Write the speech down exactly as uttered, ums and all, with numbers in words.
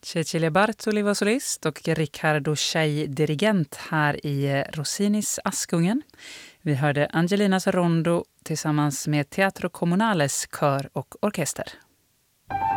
Cecilia Bartoli var solist och Riccardo Chailly dirigent här i Rossinis Askungen. Vi hörde Angelinas Rondo tillsammans med Teatro Comunales kör och orkester.